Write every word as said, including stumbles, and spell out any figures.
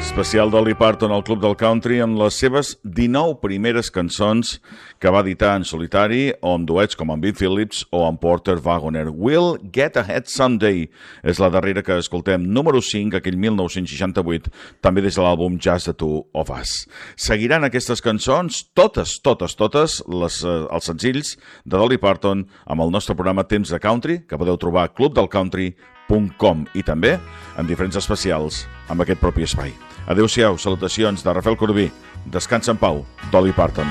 Especial Dolly Parton al Club del Country amb les seves dinou primeres cançons que va editar en solitari o amb duets com amb Bill Phillips o amb Porter Wagoner. We'll Get Ahead Someday és la darrera que escoltem, número cinc, aquell mil nou-cents seixanta-vuit, també des de l'àlbum Just the Two of Us. Seguiran aquestes cançons, totes, totes, totes, les, eh, els senzills de Dolly Parton amb el nostre programa Temps de Country, que podeu trobar a club del country punt com i també en diferents especials amb aquest propi espai. Adéu-siau, salutacions de Rafael Corbí. Descansa en pau, Dolly Parton.